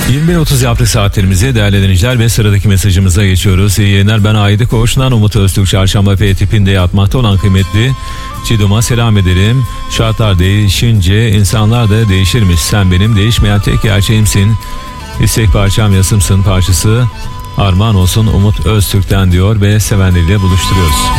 21.30 yaptık saatlerimizi değerli dinleyiciler ve sıradaki mesajımıza geçiyoruz. İyi yayınlar, ben Aydın Koğuş'tan Umut Öztürk. Çarşamba F tipinde yatmakta olan kıymetli Çiğdem'e selam ederim. Şartlar değişince insanlar da değişirmiş. Sen benim değişmeyen tek gerçeğimsin. İstek parçam yasımsın parçası armağan olsun Umut Öztürk'ten diyor ve sevenleriyle buluşturuyoruz.